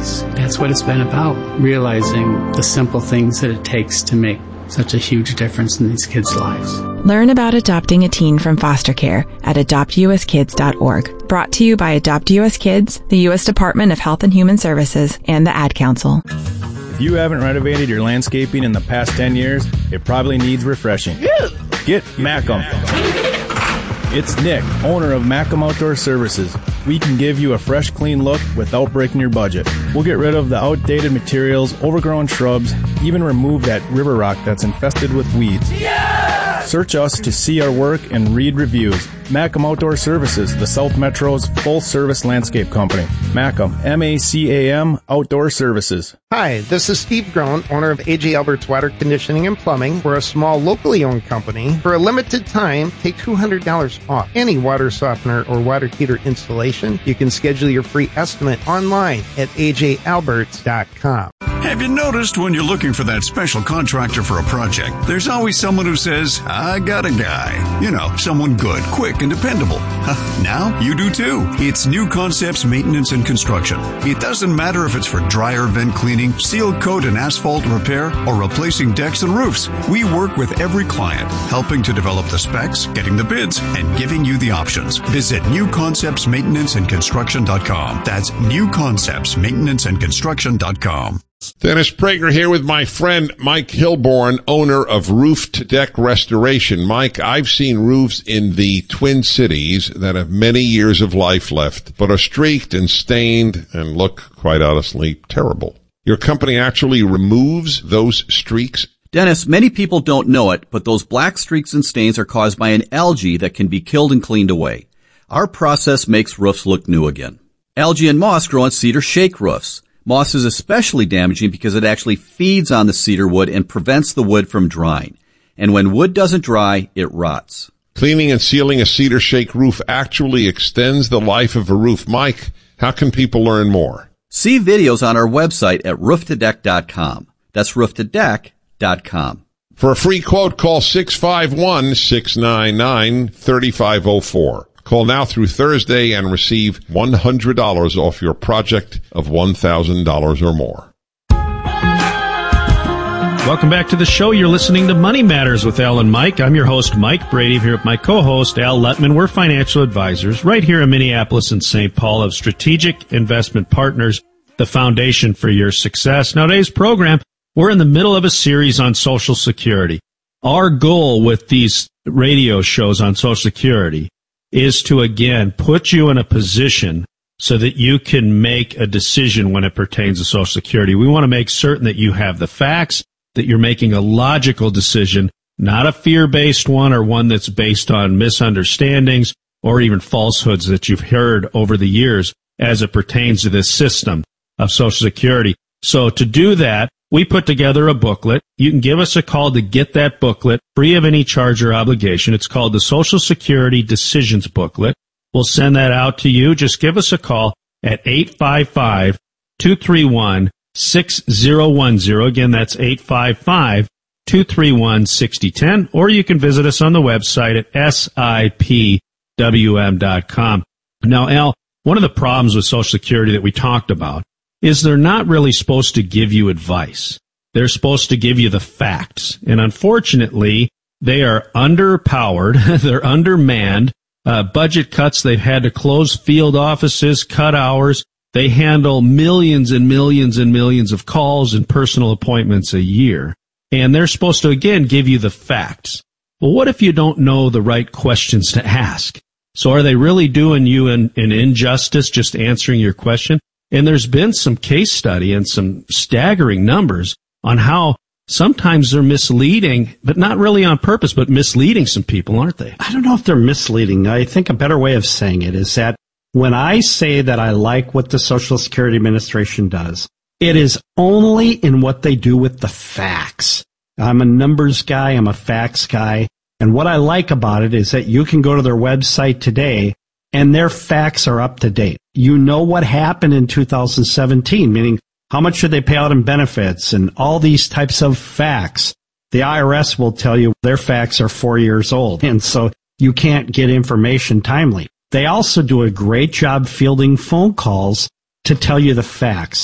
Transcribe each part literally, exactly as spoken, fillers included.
families. That's what it's been about, realizing the simple things that it takes to make such a huge difference in these kids' lives. Learn about adopting a teen from foster care at adopt u s kids dot org. Brought to you by Adopt U S Kids, the U S Department of Health and Human Services, and the Ad Council. If you haven't renovated your landscaping in the past ten years, it probably needs refreshing. Get Macum. It's Nick, owner of Macum Outdoor Services. We can give you a fresh, clean look without breaking your budget. We'll get rid of the outdated materials, overgrown shrubs, even remove that river rock that's infested with weeds. Yeah! Search us to see our work and read reviews. Macum Outdoor Services, the South Metro's full-service landscape company. Macum, M A C A M, Outdoor Services. Hi, this is Steve Groen, owner of A J Albert's Water Conditioning and Plumbing. We're a small, locally owned company. For a limited time, take two hundred dollars off any water softener or water heater installation. You can schedule your free estimate online at a j alberts dot com. Have you noticed when you're looking for that special contractor for a project, there's always someone who says, I got a guy. You know, someone good, quick, and dependable. Now you do too. It's New Concepts Maintenance and Construction. It doesn't matter if it's for dryer vent cleaning, seal coat and asphalt repair, or replacing decks and roofs. We work with every client, helping to develop the specs, getting the bids, and giving you the options. Visit new concepts maintenance and construction dot com. That's new concepts maintenance and construction dot com. Dennis Prager here with my friend Mike Hilborn, owner of Roof to Deck Restoration. Mike, I've seen roofs in the Twin Cities that have many years of life left, but are streaked and stained and look, quite honestly, terrible. Your company actually removes those streaks? Dennis, many people don't know it, but those black streaks and stains are caused by an algae that can be killed and cleaned away. Our process makes roofs look new again. Algae and moss grow on cedar shake roofs. Moss is especially damaging because it actually feeds on the cedar wood and prevents the wood from drying. And when wood doesn't dry, it rots. Cleaning and sealing a cedar shake roof actually extends the life of a roof. Mike, how can people learn more? See videos on our website at roof to deck dot com. That's roof to deck dot com. For a free quote, call six five one, six nine nine, three five zero four. Call now through Thursday and receive one hundred dollars off your project of one thousand dollars or more. Welcome back to the show. You're listening to Money Matters with Al and Mike. I'm your host, Mike Brady, here with my co-host, Al Letman. We're financial advisors right here in Minneapolis and Saint Paul of Strategic Investment Partners, the foundation for your success. Now, today's program, we're in the middle of a series on Social Security. Our goal with these radio shows on Social Security is to, again, put you in a position so that you can make a decision when it pertains to Social Security. We want to make certain that you have the facts, that you're making a logical decision, not a fear-based one or one that's based on misunderstandings or even falsehoods that you've heard over the years as it pertains to this system of Social Security. So to do that, we put together a booklet. You can give us a call to get that booklet free of any charge or obligation. It's called the Social Security Decisions Booklet. We'll send that out to you. Just give us a call at eight five five, two three one, six zero one zero. Again, that's eight five five, two three one, six zero one zero. Or you can visit us on the website at S I P W M dot com. Now, Al, one of the problems with Social Security that we talked about is they're not really supposed to give you advice. They're supposed to give you the facts. And unfortunately, they are underpowered. They're undermanned. Uh, budget cuts. They've had to close field offices, cut hours. They handle millions and millions and millions of calls and personal appointments a year. And they're supposed to, again, give you the facts. Well, what if you don't know the right questions to ask? So are they really doing you an, an injustice just answering your question? And there's been some case study and some staggering numbers on how sometimes they're misleading, but not really on purpose, but misleading some people, aren't they? I don't know if they're misleading. I think a better way of saying it is that when I say that I like what the Social Security Administration does, it is only in what they do with the facts. I'm a numbers guy. I'm a facts guy. And what I like about it is that you can go to their website today and their facts are up to date. You know what happened in two thousand seventeen, meaning how much should they pay out in benefits and all these types of facts. The I R S will tell you their facts are four years old, and so you can't get information timely. They also do a great job fielding phone calls to tell you the facts.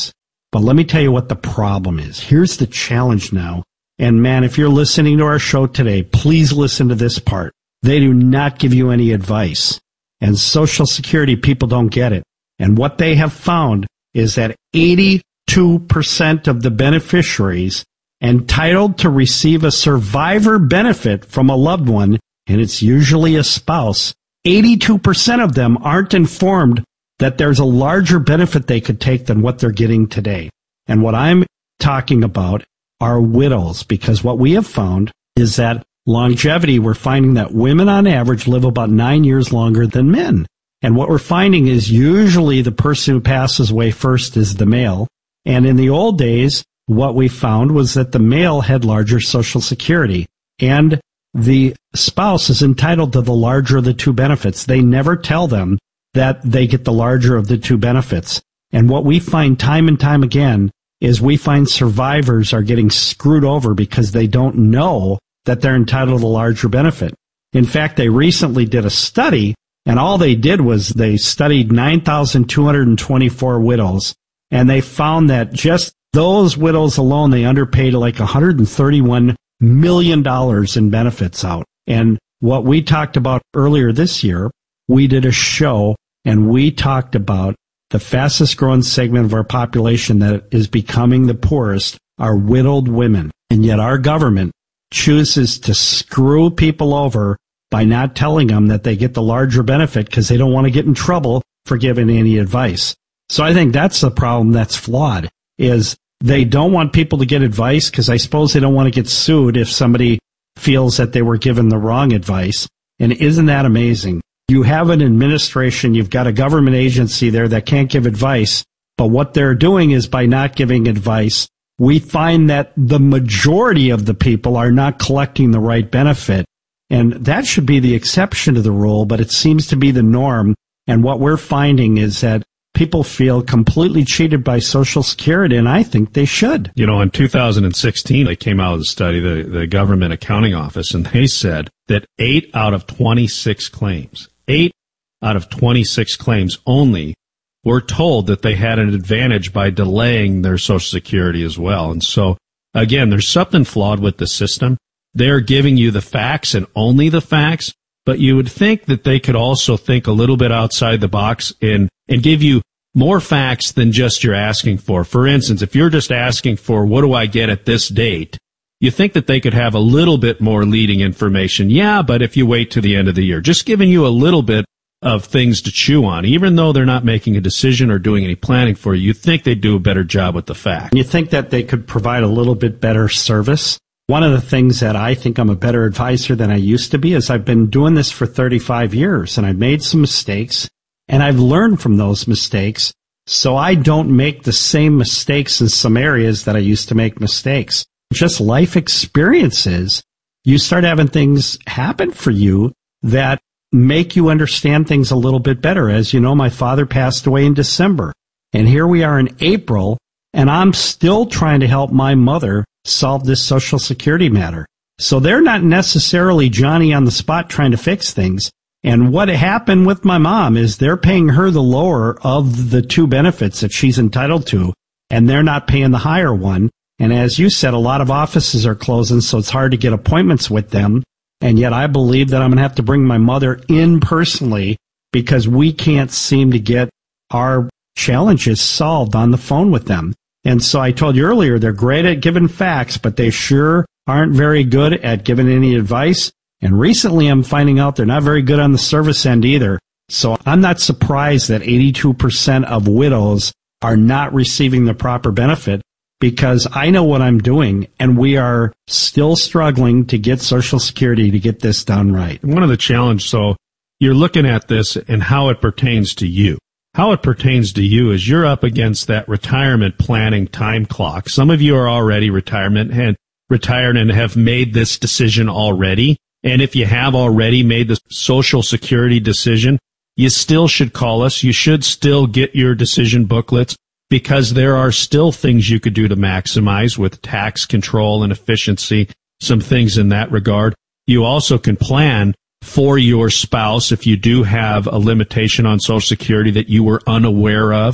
But let me tell you what the problem is. Here's the challenge now. And man, if you're listening to our show today, please listen to this part. They do not give you any advice. And Social Security people don't get it. And what they have found is that eighty-two percent of the beneficiaries entitled to receive a survivor benefit from a loved one, and it's usually a spouse, eighty-two percent of them aren't informed that there's a larger benefit they could take than what they're getting today. And what I'm talking about are widows, because what we have found is that longevity, we're finding that women on average live about nine years longer than men. And what we're finding is usually the person who passes away first is the male. And in the old days, what we found was that the male had larger Social Security, and the spouse is entitled to the larger of the two benefits. They never tell them that they get the larger of the two benefits. And what we find time and time again is we find survivors are getting screwed over because they don't know that they're entitled to the larger benefit. In fact, they recently did a study, and all they did was they studied nine thousand two hundred twenty-four widows, and they found that just those widows alone, they underpaid like one hundred thirty-one million dollars in benefits out. And what we talked about earlier this year, we did a show, and we talked about the fastest growing segment of our population that is becoming the poorest are widowed women. And yet our government chooses to screw people over by not telling them that they get the larger benefit because they don't want to get in trouble for giving any advice. So I think that's the problem that's flawed, is they don't want people to get advice because I suppose they don't want to get sued if somebody feels that they were given the wrong advice. And isn't that amazing? You have an administration, you've got a government agency there that can't give advice, but what they're doing is by not giving advice, we find that the majority of the people are not collecting the right benefit. And that should be the exception to the rule, but it seems to be the norm. And what we're finding is that people feel completely cheated by Social Security, and I think they should. You know, in two thousand sixteen, they came out with a study, the, the Government Accounting Office, and they said that eight out of twenty-six claims, eight out of twenty-six claims only were told that they had an advantage by delaying their Social Security as well. And so, again, there's something flawed with the system. They're giving you the facts and only the facts, but you would think that they could also think a little bit outside the box and, and give you more facts than just you're asking for. For instance, if you're just asking for what do I get at this date, you think that they could have a little bit more leading information. Yeah, but if you wait to the end of the year, just giving you a little bit of things to chew on, even though they're not making a decision or doing any planning for you, you think they'd do a better job with the facts. You think that they could provide a little bit better service? One of the things that I think I'm a better advisor than I used to be is I've been doing this for thirty-five years, and I've made some mistakes, and I've learned from those mistakes, so I don't make the same mistakes in some areas that I used to make mistakes. Just life experiences, you start having things happen for you that make you understand things a little bit better. As you know, my father passed away in December, and here we are in April, and I'm still trying to help my mother solve this Social Security matter. So they're not necessarily Johnny on the spot trying to fix things. And what happened with my mom is they're paying her the lower of the two benefits that she's entitled to, and they're not paying the higher one. And as you said, a lot of offices are closing, so it's hard to get appointments with them. And yet I believe that I'm going to have to bring my mother in personally because we can't seem to get our challenges solved on the phone with them. And so I told you earlier, they're great at giving facts, but they sure aren't very good at giving any advice. And recently I'm finding out they're not very good on the service end either. So I'm not surprised that eighty-two percent of widows are not receiving the proper benefit, because I know what I'm doing, and we are still struggling to get Social Security to get this done right. One of the challenges, so you're looking at this and how it pertains to you. How it pertains to you is you're up against that retirement planning time clock. Some of you are already retirement and retired and have made this decision already. And if you have already made the Social Security decision, you still should call us. You should still get your decision booklets, because there are still things you could do to maximize with tax control and efficiency, some things in that regard. You also can plan for your spouse if you do have a limitation on Social Security that you were unaware of.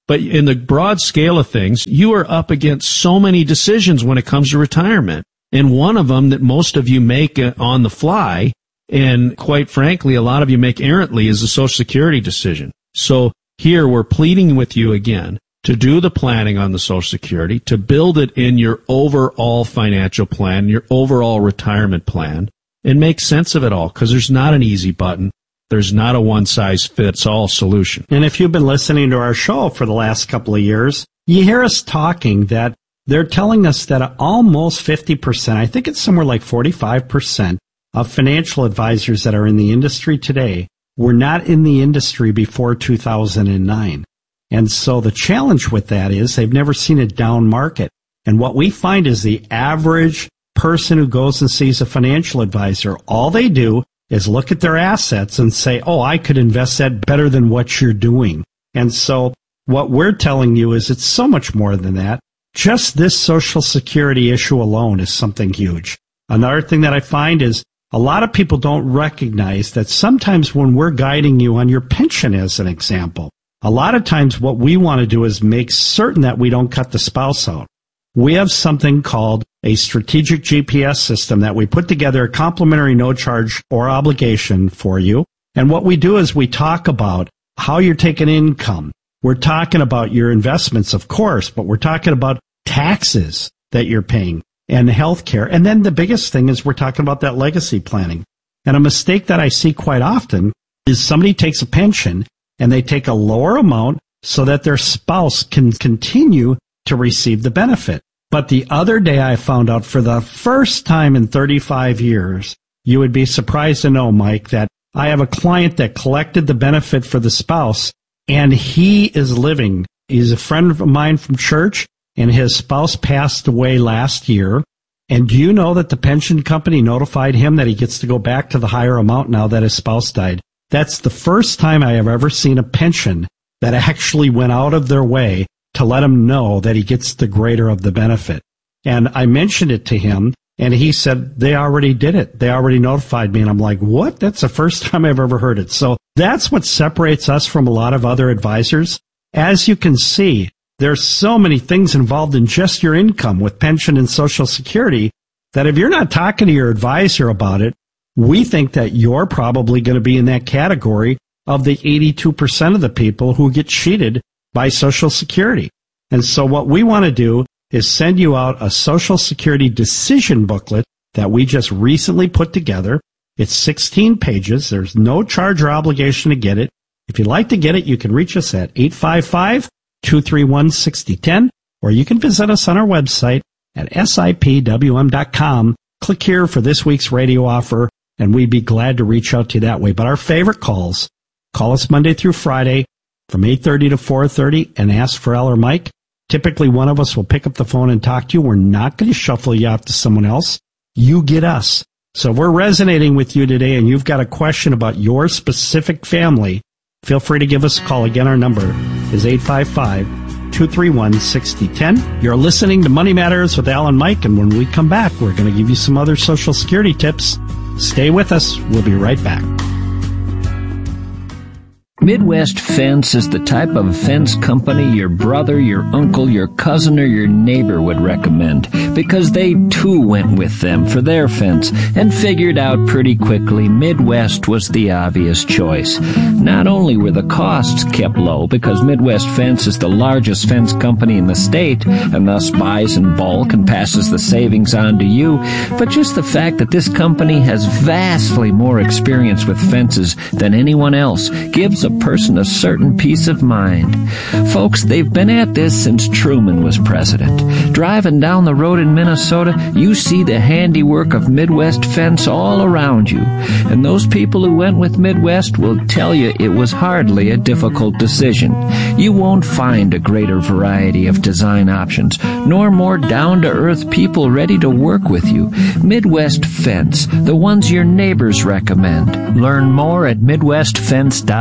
But in the broad scale of things, you are up against so many decisions when it comes to retirement. And one of them that most of you make on the fly, and quite frankly, a lot of you make errantly, is the Social Security decision. So here we're pleading with you again to do the planning on the Social Security, to build it in your overall financial plan, your overall retirement plan, and make sense of it all, because there's not an easy button. There's not a one-size-fits-all solution. And if you've been listening to our show for the last couple of years, you hear us talking that they're telling us that almost fifty percent, I think it's somewhere like forty-five percent of financial advisors that are in the industry today were not in the industry before two thousand nine. And so the challenge with that is they've never seen a down market. And what we find is the average person who goes and sees a financial advisor, all they do is look at their assets and say, oh, I could invest that better than what you're doing. And so what we're telling you is it's so much more than that. Just this Social Security issue alone is something huge. Another thing that I find is a lot of people don't recognize that sometimes when we're guiding you on your pension, as an example, a lot of times what we want to do is make certain that we don't cut the spouse out. We have something called a strategic G P S system that we put together, a complimentary no charge or obligation for you. And what we do is we talk about how you're taking income. We're talking about your investments, of course, but we're talking about taxes that you're paying and health care. And then the biggest thing is we're talking about that legacy planning. And a mistake that I see quite often is somebody takes a pension and they take a lower amount so that their spouse can continue to receive the benefit. But the other day I found out for the first time in thirty-five years, you would be surprised to know, Mike, that I have a client that collected the benefit for the spouse, and he is living. He's a friend of mine from church, and his spouse passed away last year. And do you know that the pension company notified him that he gets to go back to the higher amount now that his spouse died? That's the first time I have ever seen a pension that actually went out of their way to let him know that he gets the greater of the benefit. And I mentioned it to him, and he said, they already did it. They already notified me. And I'm like, what? That's the first time I've ever heard it. So that's what separates us from a lot of other advisors. As you can see, there's so many things involved in just your income with pension and Social Security that if you're not talking to your advisor about it, we think that you're probably going to be in that category of the eighty-two percent of the people who get cheated by Social Security. And so what we want to do is send you out a Social Security decision booklet that we just recently put together. It's sixteen pages. There's no charge or obligation to get it. If you'd like to get it, you can reach us at eight five five, two three one, six zero one zero, or you can visit us on our website at S I P W M dot com. Click here for this week's radio offer, and we'd be glad to reach out to you that way. But our favorite calls, call us Monday through Friday from eight thirty to four thirty and ask for Al or Mike. Typically, one of us will pick up the phone and talk to you. We're not going to shuffle you out to someone else. You get us. So if we're resonating with you today and you've got a question about your specific family, feel free to give us a call. Again, our number is eight five five, two three one, six zero one zero. You're listening to Money Matters with Al and Mike, and when we come back, we're going to give you some other Social Security tips. Stay with us. We'll be right back. Midwest Fence is the type of fence company your brother, your uncle, your cousin, or your neighbor would recommend, because they too went with them for their fence and figured out pretty quickly Midwest was the obvious choice. Not only were the costs kept low because Midwest Fence is the largest fence company in the state and thus buys in bulk and passes the savings on to you, but just the fact that this company has vastly more experience with fences than anyone else gives a person a certain peace of mind. Folks, they've been at this since Truman was president. Driving down the road in Minnesota, you see the handiwork of Midwest Fence all around you. And those people who went with Midwest will tell you it was hardly a difficult decision. You won't find a greater variety of design options, nor more down-to-earth people ready to work with you. Midwest Fence, the ones your neighbors recommend. Learn more at midwest fence dot com.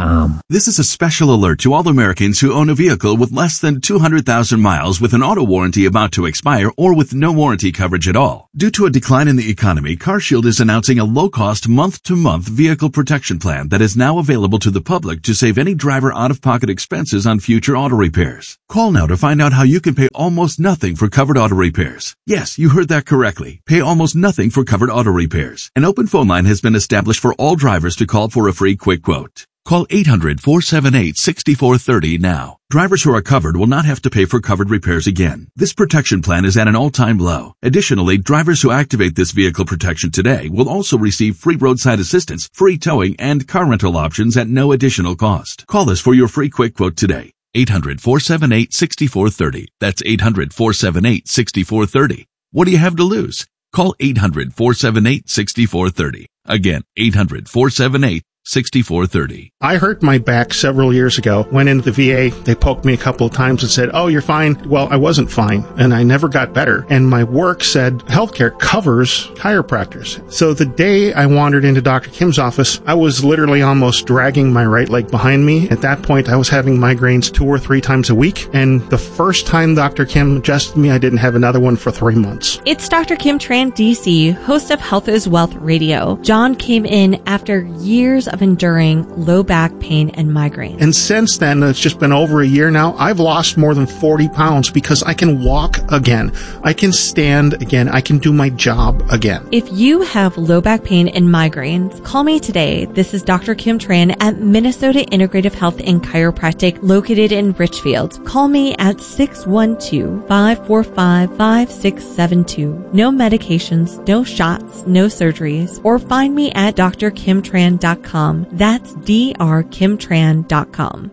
com. This is a special alert to all Americans who own a vehicle with less than two hundred thousand miles with an auto warranty about to expire or with no warranty coverage at all. Due to a decline in the economy, CarShield is announcing a low-cost month-to-month vehicle protection plan that is now available to the public to save any driver out-of-pocket expenses on future auto repairs. Call now to find out how you can pay almost nothing for covered auto repairs. Yes, you heard that correctly. Pay almost nothing for covered auto repairs. An open phone line has been established for all drivers to call for a free quick quote. Call eight hundred, four seven eight, six four three zero now. Drivers who are covered will not have to pay for covered repairs again. This protection plan is at an all-time low. Additionally, drivers who activate this vehicle protection today will also receive free roadside assistance, free towing, and car rental options at no additional cost. Call us for your free quick quote today. eight hundred, four seven eight, six four three zero. That's eight hundred, four seven eight, six four three zero. What do you have to lose? Call eight hundred, four seven eight, six four three zero. Again, eight hundred, four seven eight, six four three zero. I hurt my back several years ago. Went into the V A. They poked me a couple of times and said, oh, you're fine. Well, I wasn't fine, and I never got better. And my work said healthcare covers chiropractors. So the day I wandered into Doctor Kim's office, I was literally almost dragging my right leg behind me. At that point, I was having migraines two or three times a week. And the first time Doctor Kim adjusted me, I didn't have another one for three months. It's Doctor Kim Tran, D C, host of Health is Wealth Radio. John came in after years of enduring low back pain and migraines. And since then, it's just been over a year now, I've lost more than forty pounds because I can walk again. I can stand again. I can do my job again. If you have low back pain and migraines, call me today. This is Doctor Kim Tran at Minnesota Integrative Health and Chiropractic located in Richfield. Call me at six one two, five four five, five six seven two. No medications, no shots, no surgeries, or find me at d r kim tran dot com. That's d r kim tran dot com.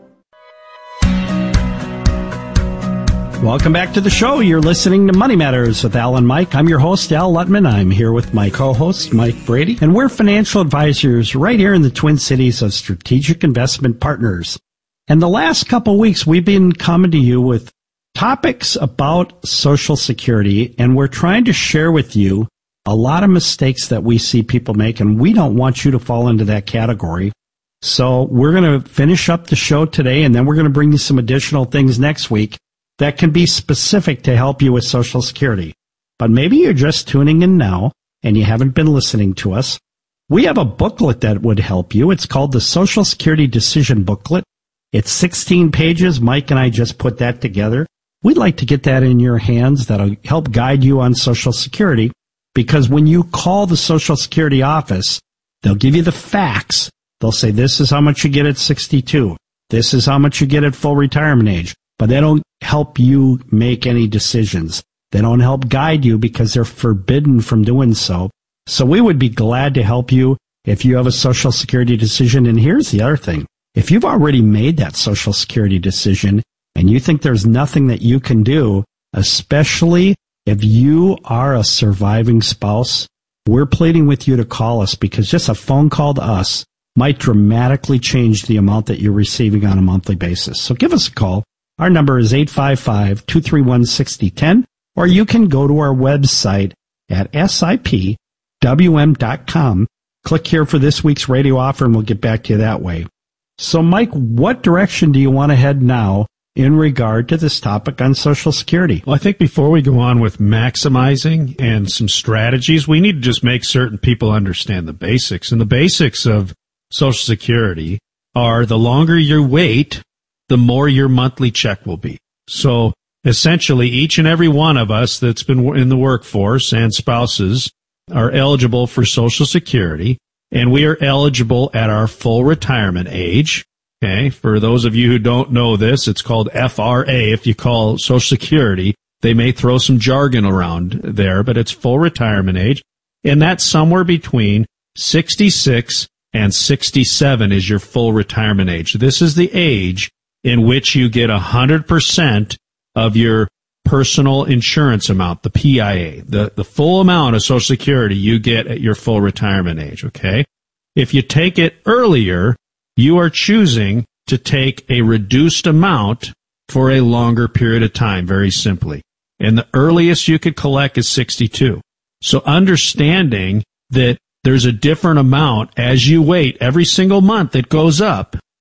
Welcome back to the show. You're listening to Money Matters with Al and Mike. I'm your host, Al Lutman. I'm here with my co-host, Mike Brady, and we're financial advisors right here in the Twin Cities of Strategic Investment Partners. And the last couple of weeks, we've been coming to you with topics about Social Security, and we're trying to share with you a lot of mistakes that we see people make, and we don't want you to fall into that category. So we're going to finish up the show today, and then we're going to bring you some additional things next week that can be specific to help you with Social Security. But maybe you're just tuning in now, and you haven't been listening to us. We have a booklet that would help you. It's called the Social Security Decision Booklet. It's sixteen pages. Mike and I just put that together. We'd like to get that in your hands. That'll help guide you on Social Security. Because when you call the Social Security office, they'll give you the facts. They'll say, this is how much you get at sixty-two. This is how much you get at full retirement age. But they don't help you make any decisions. They don't help guide you because they're forbidden from doing so. So we would be glad to help you if you have a Social Security decision. And here's the other thing. If you've already made that Social Security decision and you think there's nothing that you can do, especially if you are a surviving spouse, we're pleading with you to call us because just a phone call to us might dramatically change the amount that you're receiving on a monthly basis. So give us a call. Our number is eight five five, two three one, six zero one zero, or you can go to our website at S I P W M dot com. Click here for this week's radio offer, and we'll get back to you that way. So, Mike, what direction do you want to head now in regard to this topic on Social Security? Well, I think before we go on with maximizing and some strategies, we need to just make certain people understand the basics. And the basics of Social Security are the longer you wait, the more your monthly check will be. So essentially, each and every one of us that's been in the workforce and spouses are eligible for Social Security, and we are eligible at our full retirement age. Okay, for those of you who don't know this, it's called F R A. If you call Social Security, they may throw some jargon around there, but it's full retirement age, and that's somewhere between sixty-six and sixty-seven is your full retirement age. This is the age in which you get one hundred percent of your personal insurance amount, the P I A. The, the full amount of Social Security you get at your full retirement age, okay? If you take it earlier, you are choosing to take a reduced amount for a longer period of time, very simply. And the earliest you could collect is sixty-two. So understanding that there's a different amount as you wait, every single month it goes up.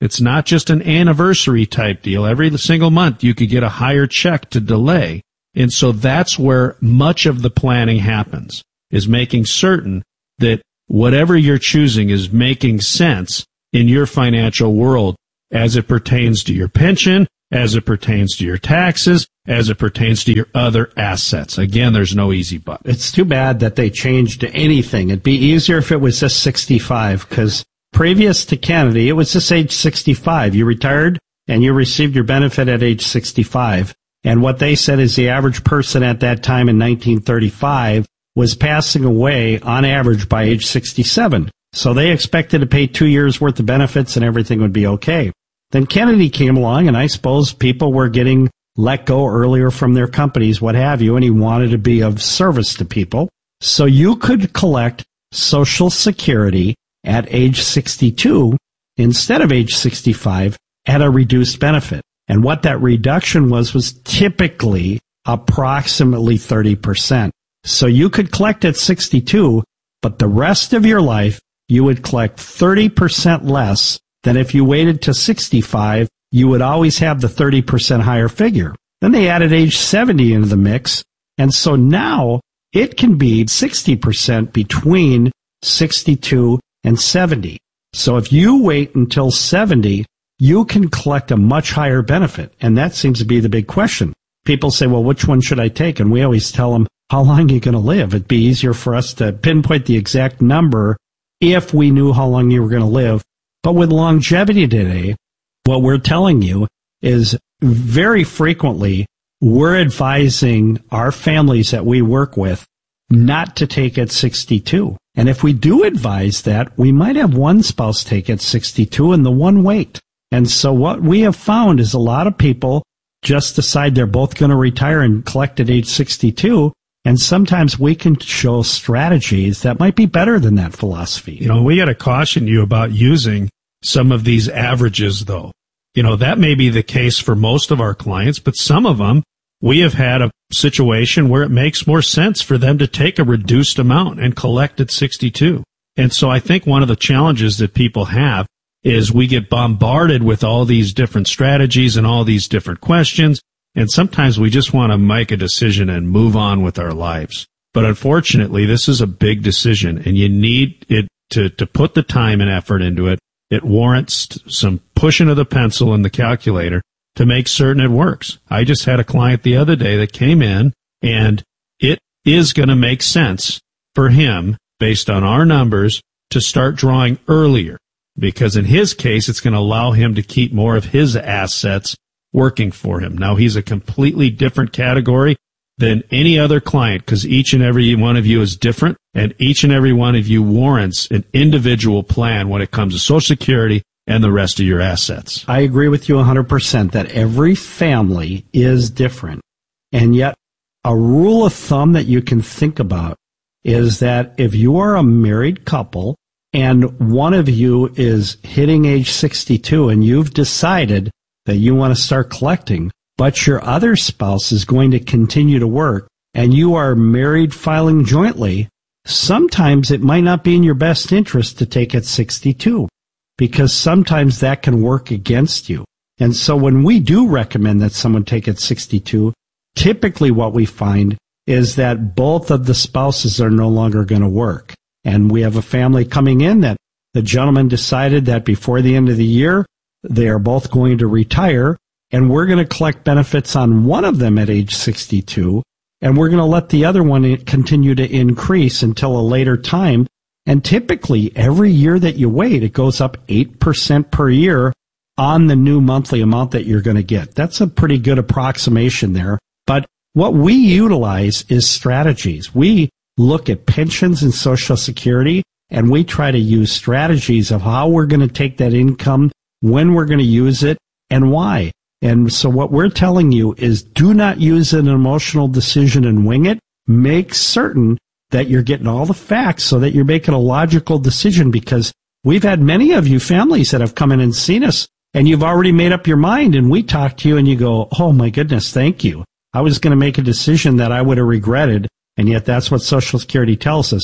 It's not just an anniversary type deal. Every single month you could get a higher check to delay. And so that's where much of the planning happens, is making certain that whatever you're choosing is making sense in your financial world as it pertains to your pension, as it pertains to your taxes, as it pertains to your other assets. Again, there's no easy button. It's too bad that they changed anything. It'd be easier if it was just sixty-five, because previous to Kennedy, it was just age sixty-five. You retired and you received your benefit at age sixty-five. And what they said is the average person at that time in nineteen thirty-five was passing away on average by age sixty-seven. So they expected to pay two years worth of benefits and everything would be okay. Then Kennedy came along, and I suppose people were getting let go earlier from their companies, what have you, and he wanted to be of service to people. So you could collect Social Security at age sixty-two instead of age sixty-five at a reduced benefit. And what that reduction was was typically approximately thirty percent. So you could collect at sixty-two, but the rest of your life you would collect thirty percent less than if you waited to sixty-five. You would always have the thirty percent higher figure. Then they added age seventy into the mix, and so now it can be sixty percent between sixty-two and seventy. So if you wait until seventy, you can collect a much higher benefit, and that seems to be the big question. People say, well, which one should I take? And we always tell them, how long are you going to live? It'd be easier for us to pinpoint the exact number if we knew how long you were going to live. But with longevity today, what we're telling you is very frequently we're advising our families that we work with not to take at sixty-two. And if we do advise that, we might have one spouse take at sixty-two and the one wait. And so what we have found is a lot of people just decide they're both going to retire and collect at age sixty-two. And sometimes we can show strategies that might be better than that philosophy. You know, we got to caution you about using some of these averages, though. You know, that may be the case for most of our clients, but some of them, we have had a situation where it makes more sense for them to take a reduced amount and collect at sixty-two. And so I think one of the challenges that people have is we get bombarded with all these different strategies and all these different questions, and sometimes we just want to make a decision and move on with our lives. But unfortunately, this is a big decision, and you need it to, to put the time and effort into it. It warrants some pushing of the pencil and the calculator to make certain it works. I just had a client the other day that came in, and it is going to make sense for him, based on our numbers, to start drawing earlier, because in his case, it's going to allow him to keep more of his assets working for him. Now, he's a completely different category than any other client, because each and every one of you is different, and each and every one of you warrants an individual plan when it comes to Social Security and the rest of your assets. I agree with you one hundred percent that every family is different. And yet, a rule of thumb that you can think about is that if you are a married couple and one of you is hitting age sixty-two and you've decided that you want to start collecting, but your other spouse is going to continue to work, and you are married filing jointly, sometimes it might not be in your best interest to take at sixty-two, because sometimes that can work against you. And so when we do recommend that someone take at sixty-two, typically what we find is that both of the spouses are no longer going to work. And we have a family coming in that the gentleman decided that before the end of the year, they are both going to retire, and we're going to collect benefits on one of them at age sixty-two, and we're going to let the other one continue to increase until a later time. And typically, every year that you wait, it goes up eight percent per year on the new monthly amount that you're going to get. That's a pretty good approximation there. But what we utilize is strategies. We look at pensions and Social Security, and we try to use strategies of how we're going to take that income, when we're going to use it, and why. And so what we're telling you is do not use an emotional decision and wing it. Make certain that you're getting all the facts so that you're making a logical decision, because we've had many of you families that have come in and seen us, and you've already made up your mind, and we talk to you and you go, oh my goodness, thank you. I was going to make a decision that I would have regretted, and yet that's what Social Security tells us.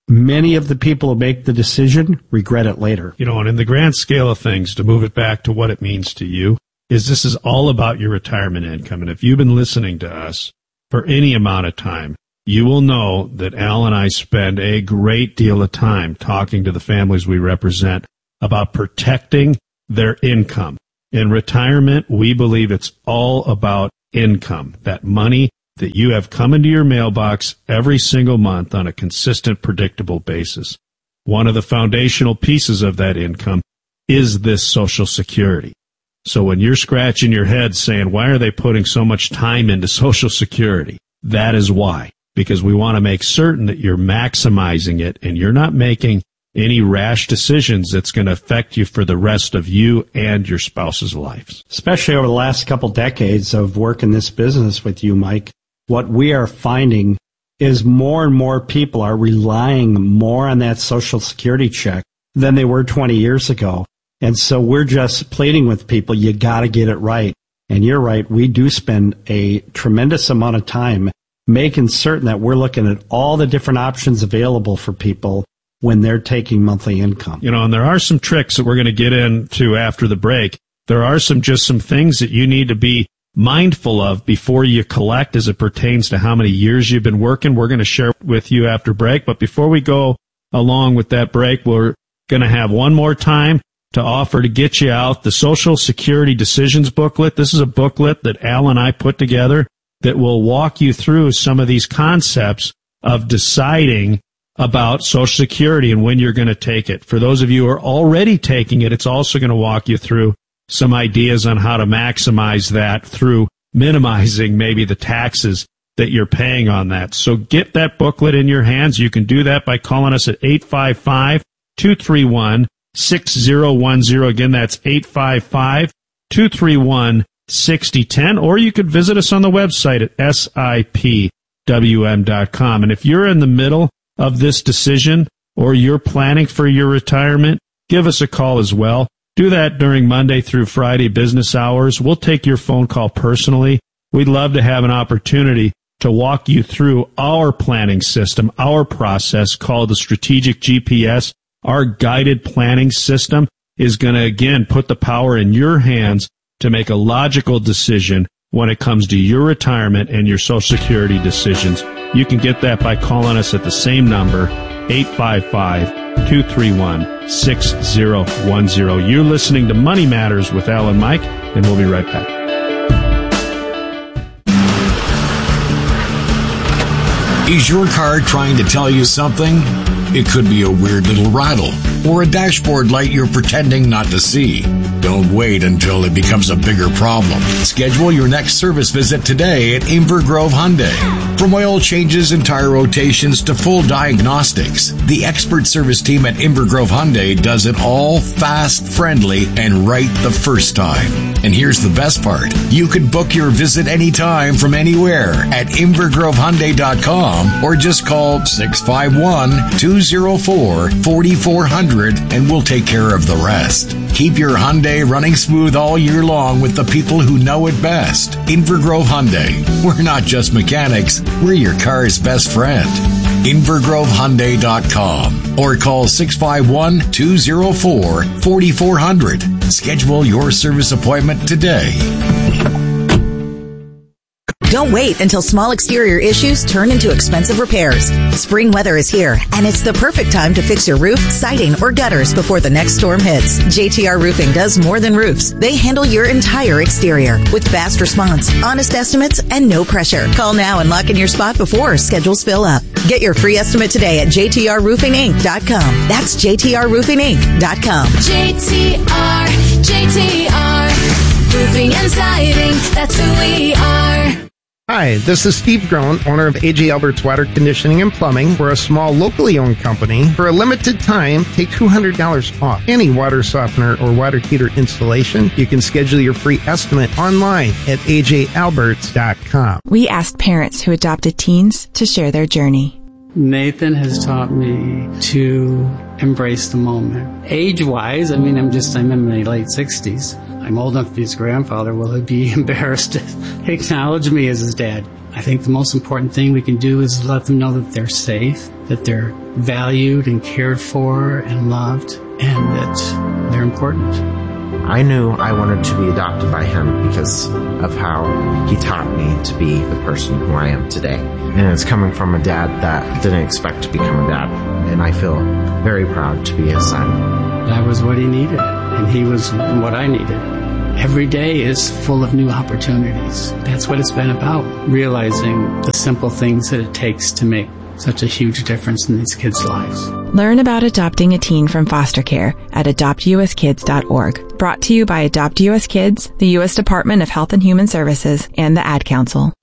many of the people who make the decision regret it later. You know, and in the grand scale of things, to move it back to what it means to you, is this is all about your retirement income. And if you've been listening to us for any amount of time, you will know that Al and I spend a great deal of time talking to the families we represent about protecting their income. In retirement, we believe it's all about income, that money that you have come into your mailbox every single month on a consistent, predictable basis. One of the foundational pieces of that income is this Social Security. So when you're scratching your head saying, why are they putting so much time into Social Security? That is why. Because we want to make certain that you're maximizing it and you're not making any rash decisions that's going to affect you for the rest of you and your spouse's lives. Especially over the last couple decades of work in this business with you, Mike, what we are finding is more and more people are relying more on that Social Security check than they were twenty years ago. And so we're just pleading with people, you got to get it right. And you're right, we do spend a tremendous amount of time making certain that we're looking at all the different options available for people when they're taking monthly income. You know, and there are some tricks that we're going to get into after the break. There are some just some things that you need to be mindful of before you collect as it pertains to how many years you've been working. We're going to share with you after break. But before we go along with that break, we're going to have one more time to offer to get you out the Social Security Decisions booklet. This is a booklet that Al and I put together that will walk you through some of these concepts of deciding about Social Security and when you're going to take it. For those of you who are already taking it, it's also going to walk you through some ideas on how to maximize that through minimizing maybe the taxes that you're paying on that. So get that booklet in your hands. You can do that by calling us at eight five five, two three one, six zero one zero. Again, that's eight five five, two three one, six zero one zero. Or you could visit us on the website at S I P W M dot com. And if you're in the middle of this decision or you're planning for your retirement, give us a call as well. Do that during Monday through Friday business hours. We'll take your phone call personally. We'd love to have an opportunity to walk you through our planning system, our process called the Strategic G P S. Our guided planning system is going to, again, put the power in your hands to make a logical decision when it comes to your retirement and your Social Security decisions. You can get that by calling us at the same number, eight five five, two three one, six zero one zero. You're listening to Money Matters with Al and Mike, and we'll be right back. Is your car trying to tell you something? It could be a weird little rattle or a dashboard light you're pretending not to see. Don't wait until it becomes a bigger problem. Schedule your next service visit today at Inver Grove Hyundai. From oil changes and tire rotations to full diagnostics, the expert service team at Inver Grove Hyundai does it all fast, friendly, and right the first time. And here's the best part. You can book your visit anytime from anywhere at inver grove hyundai dot com or just call six five one, two zero four, four four zero zero and we'll take care of the rest. Keep your Hyundai running smooth all year long with the people who know it best. Inver Grove Hyundai. We're not just mechanics, we're your car's best friend. inver grove hyundai dot com or call six five one, two zero four, four four zero zero. Schedule your service appointment today. Don't wait until small exterior issues turn into expensive repairs. Spring weather is here, and it's the perfect time to fix your roof, siding, or gutters before the next storm hits. J T R Roofing does more than roofs. They handle your entire exterior with fast response, honest estimates, and no pressure. Call now and lock in your spot before schedules fill up. Get your free estimate today at j t r roofing inc dot com. That's j t r roofing inc dot com. J T R, J T R, Roofing and Siding, that's who we are. Hi, this is Steve Groen, owner of A J Alberts Water Conditioning and Plumbing. We're a small, locally owned company. For a limited time, take two hundred dollars off any water softener or water heater installation. You can schedule your free estimate online at a j alberts dot com. We asked parents who adopted teens to share their journey. Nathan has taught me to embrace the moment. Age-wise, I mean, I'm just, I'm in my late sixties. I'm old enough to be his grandfather. Will he be embarrassed to acknowledge me as his dad? I think the most important thing we can do is let them know that they're safe, that they're valued and cared for and loved, and that they're important. I knew I wanted to be adopted by him because of how he taught me to be the person who I am today. And it's coming from a dad that didn't expect to become a dad. And I feel very proud to be his son. I was what he needed, and he was what I needed. Every day is full of new opportunities. That's what it's been about, realizing the simple things that it takes to make such a huge difference in these kids' lives. Learn about adopting a teen from foster care at adopt u s kids dot org. Brought to you by Adopt U S Kids, the U S Department of Health and Human Services, and the Ad Council.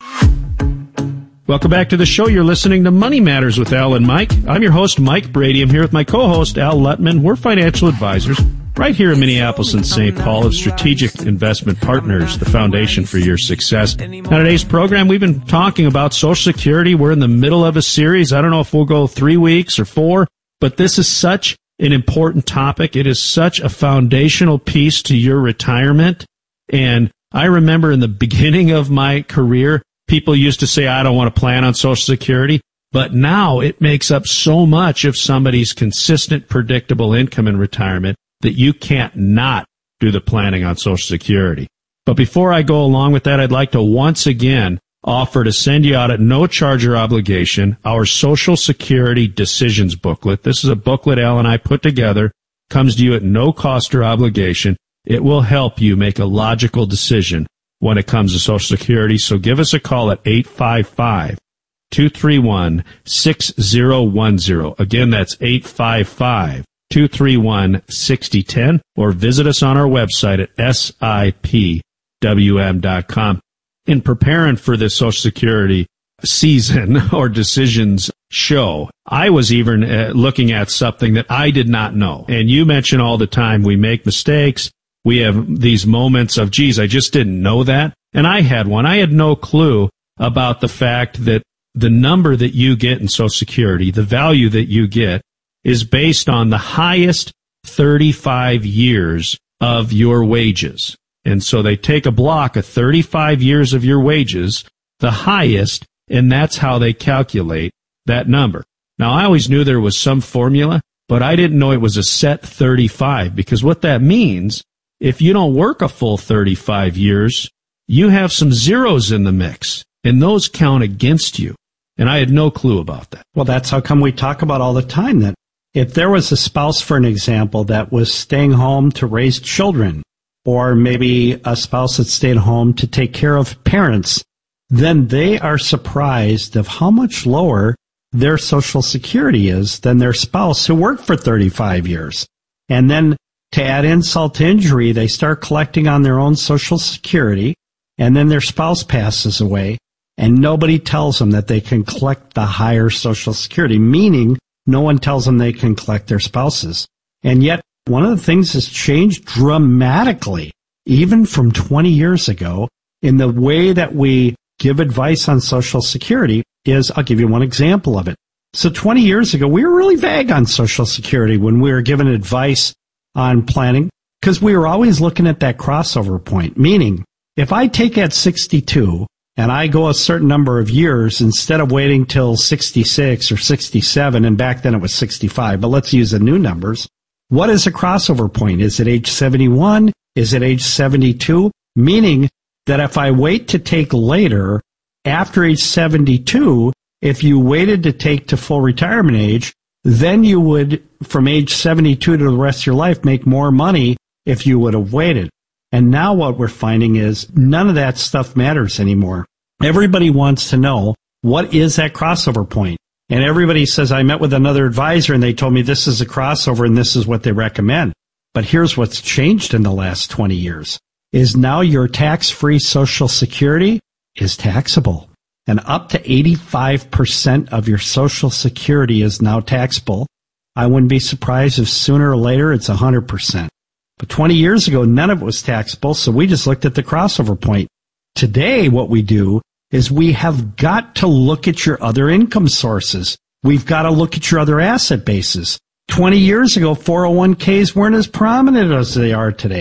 Welcome back to the show. You're listening to Money Matters with Al and Mike. I'm your host, Mike Brady. I'm here with my co-host, Al Lutman. We're financial advisors right here in Minneapolis and Saint Paul of Strategic Investment Partners, the foundation for your success. Now, today's program, we've been talking about Social Security. We're in the middle of a series. I don't know if we'll go three weeks or four, but this is such an important topic. It is such a foundational piece to your retirement. And I remember in the beginning of my career, people used to say, I don't want to plan on Social Security. But now it makes up so much of somebody's consistent, predictable income in retirement that you can't not do the planning on Social Security. But before I go along with that, I'd like to once again offer to send you out at no charge or obligation our Social Security Decisions booklet. This is a booklet Al and I put together, comes to you at no cost or obligation. It will help you make a logical decision when it comes to Social Security. So give us a call at eight five five, two three one, six zero one zero. Again, that's eight five five, two three one, six zero one zero, or visit us on our website at S I P W M dot com. In preparing for this Social Security season or decisions show, I was even uh, looking at something that I did not know. And you mention all the time we make mistakes. We have these moments of, geez, I just didn't know that. And I had one. I had no clue about the fact that the number that you get in Social Security, the value that you get, is based on the highest thirty-five years of your wages. And so they take a block of thirty-five years of your wages, the highest, and that's how they calculate that number. Now, I always knew there was some formula, but I didn't know it was a set thirty-five, because what that means, if you don't work a full thirty-five years, you have some zeros in the mix, and those count against you. And I had no clue about that. Well, that's how come we talk about all the time that if there was a spouse, for an example, that was staying home to raise children, or maybe a spouse that stayed home to take care of parents, then they are surprised of how much lower their Social Security is than their spouse who worked for thirty-five years. And then to add insult to injury, they start collecting on their own Social Security, and then their spouse passes away, and nobody tells them that they can collect the higher Social Security, meaning no one tells them they can collect their spouses. And yet, one of the things has changed dramatically, even from twenty years ago, in the way that we give advice on Social Security is, I'll give you one example of it. So twenty years ago, we were really vague on Social Security when we were given advice on planning, because we were always looking at that crossover point, meaning if I take at sixty-two and I go a certain number of years, instead of waiting till sixty-six or sixty-seven, and back then it was sixty-five, but let's use the new numbers, what is a crossover point? Is it age seventy-one? Is it age seventy-two? Meaning that if I wait to take later, after age seventy-two, if you waited to take to full retirement age, then you would, from age seventy-two to the rest of your life, make more money if you would have waited. And now what we're finding is none of that stuff matters anymore. Everybody wants to know, what is that crossover point? And everybody says, I met with another advisor and they told me this is a crossover and this is what they recommend. But here's what's changed in the last twenty years, is now your tax-free Social Security is taxable. And up to eighty-five percent of your Social Security is now taxable. I wouldn't be surprised if sooner or later it's one hundred percent. But twenty years ago, none of it was taxable, so we just looked at the crossover point. Today, what we do is we have got to look at your other income sources. We've got to look at your other asset bases. twenty years ago, four oh one k's weren't as prominent as they are today.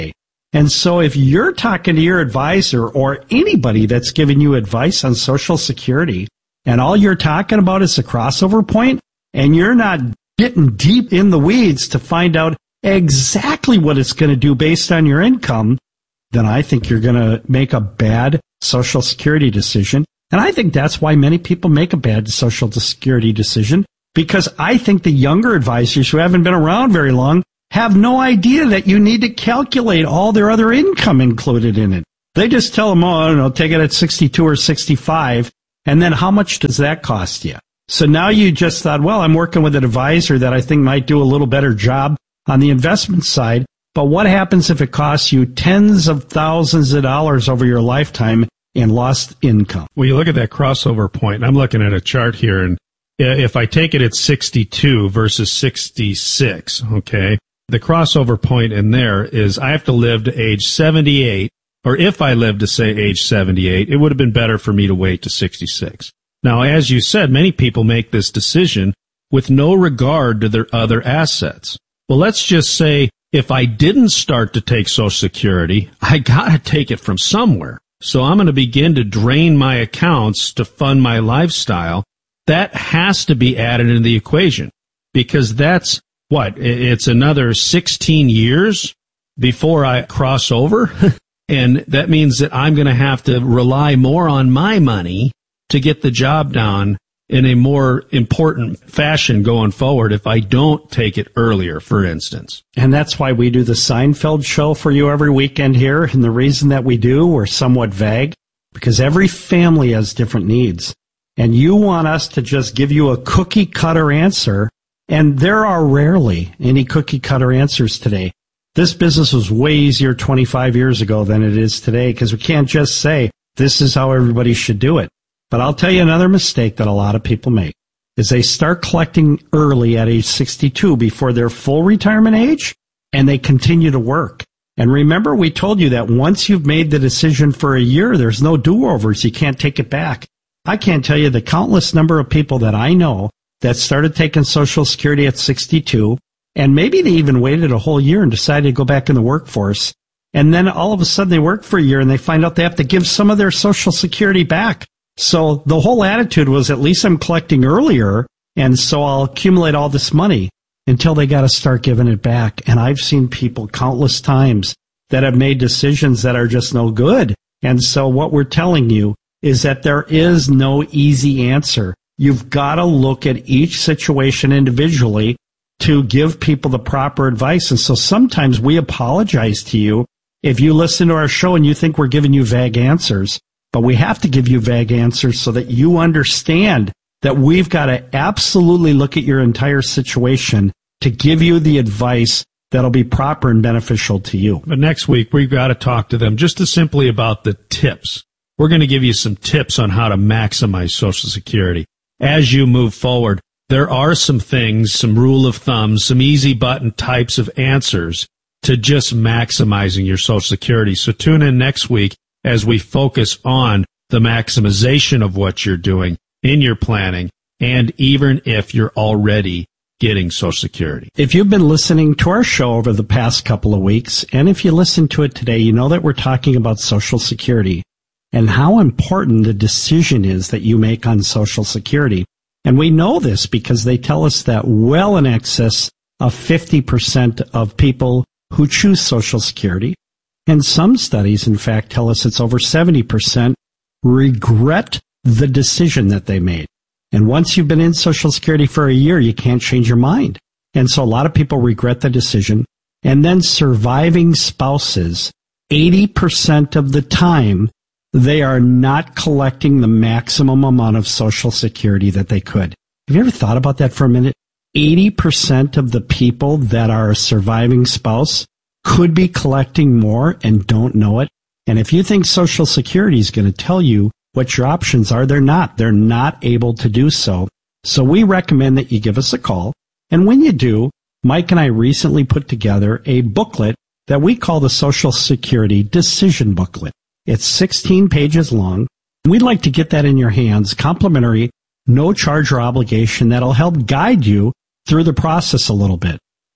And so if you're talking to your advisor or anybody that's giving you advice on Social Security, and all you're talking about is the crossover point, and you're not getting deep in the weeds to find out exactly what it's going to do based on your income, then I think you're going to make a bad Social Security decision. And I think that's why many people make a bad Social Security decision, because I think the younger advisors who haven't been around very long have no idea that you need to calculate all their other income included in it. They just tell them, oh, I don't know, take it at sixty-two or sixty-five, and then how much does that cost you? So now you just thought, well, I'm working with an advisor that I think might do a little better job on the investment side, but what happens if it costs you tens of thousands of dollars over your lifetime in lost income? Well, you look at that crossover point, and I'm looking at a chart here, and if I take it at sixty-two versus sixty-six, okay, the crossover point in there is I have to live to age seventy-eight, or if I live to, say, age seventy-eight, it would have been better for me to wait to sixty-six. Now, as you said, many people make this decision with no regard to their other assets. Well, let's just say if I didn't start to take Social Security, I got to take it from somewhere. So I'm going to begin to drain my accounts to fund my lifestyle. That has to be added into the equation, because that's what? It's another sixteen years before I cross over. And that means that I'm going to have to rely more on my money to get the job done in a more important fashion going forward if I don't take it earlier, for instance. And that's why we do the Seinfeld show for you every weekend here. And the reason that we do, we're somewhat vague, because every family has different needs. And you want us to just give you a cookie cutter answer. And there are rarely any cookie cutter answers today. This business was way easier twenty-five years ago than it is today, because we can't just say this is how everybody should do it. But I'll tell you another mistake that a lot of people make is they start collecting early at age sixty-two before their full retirement age, and they continue to work. And remember, we told you that once you've made the decision for a year, there's no do-overs. You can't take it back. I can't tell you the countless number of people that I know that started taking Social Security at sixty-two, and maybe they even waited a whole year and decided to go back in the workforce. And then all of a sudden they work for a year and they find out they have to give some of their Social Security back. So the whole attitude was, at least I'm collecting earlier, and so I'll accumulate all this money, until they got to start giving it back. And I've seen people countless times that have made decisions that are just no good. And so what we're telling you is that there is no easy answer. You've got to look at each situation individually to give people the proper advice. And so sometimes we apologize to you if you listen to our show and you think we're giving you vague answers. But we have to give you vague answers so that you understand that we've got to absolutely look at your entire situation to give you the advice that'll be proper and beneficial to you. But next week, we've got to talk to them just as simply about the tips. We're going to give you some tips on how to maximize Social Security. As you move forward, there are some things, some rule of thumb, some easy button types of answers to just maximizing your Social Security. So tune in next week as we focus on the maximization of what you're doing in your planning, and even if you're already getting Social Security. If you've been listening to our show over the past couple of weeks, and if you listen to it today, you know that we're talking about Social Security and how important the decision is that you make on Social Security. And we know this because they tell us that well in excess of fifty percent of people who choose Social Security, and some studies, in fact, tell us it's over seventy percent, regret the decision that they made. And once you've been in Social Security for a year, you can't change your mind. And so a lot of people regret the decision. And then surviving spouses, eighty percent of the time, they are not collecting the maximum amount of Social Security that they could. Have you ever thought about that for a minute? eighty percent of the people that are a surviving spouse could be collecting more and don't know it. And if you think Social Security is going to tell you what your options are, they're not. They're not able to do so. So we recommend that you give us a call. And when you do, Mike and I recently put together a booklet that we call the Social Security Decision Booklet. It's sixteen pages long. We'd like to get that in your hands, complimentary, no charge or obligation, that'll help guide you through the process a little bit.